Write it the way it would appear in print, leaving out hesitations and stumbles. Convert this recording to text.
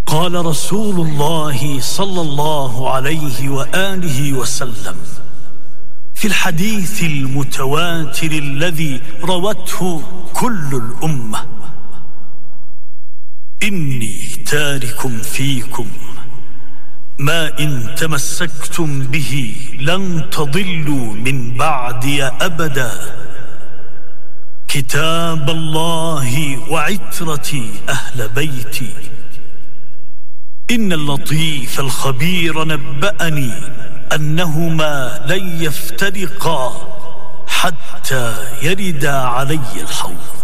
قال رسول الله صلى الله عليه وآله وسلم في الحديث المتواتر الذي روته كل الأمة: إني تارك فيكم ما إن تمسكتم به لن تضلوا من بعدي أبدا، كتاب الله وعترتي أهل بيتي. إن اللطيف الخبير نبأني أنهما لن يفترقا حتى يردا علي الحوض.